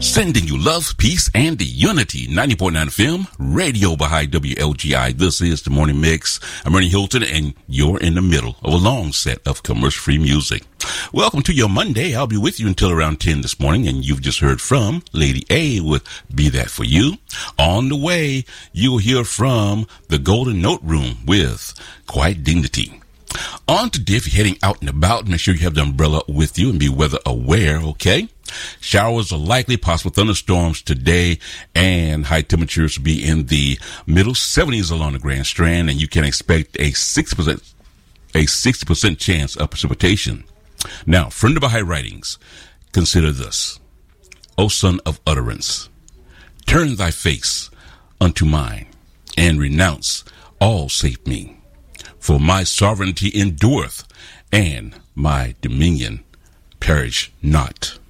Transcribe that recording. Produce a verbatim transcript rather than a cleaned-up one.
Sending you love, peace, and unity. ninety point nine F M, Radio Baha'i W L G I. This is the Morning Mix. I'm Ernie Hilton, and you're in the middle of a long set of commercial-free music. Welcome to your Monday. I'll be with you until around ten this morning, and you've just heard from Lady A with Be That For You. On the way, you'll hear from the Golden Note Room with Quiet Dignity. On today, if you're heading out and about, make sure you have the umbrella with you and be weather aware, okay? Showers are likely, possible thunderstorms today, and high temperatures will be in the middle seventies along the Grand Strand, and you can expect a sixty percent, a sixty percent chance of precipitation. Now, from the Baha'i writings, consider this. O son of utterance, turn thy face unto mine, and renounce all save me. For my sovereignty endureth, and my dominion perish not.